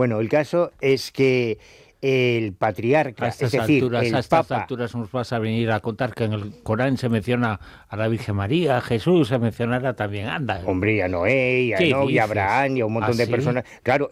Bueno, el caso es que el patriarca, es decir, el A estas Papa. alturas nos vas a venir a contar que en el Corán se menciona a la Virgen María, a Jesús se mencionará también. Anda, Hombre, y a Noé, y a ¿qué Enoch, y a dices? Abraham, y a un montón de ¿Así? personas. Claro,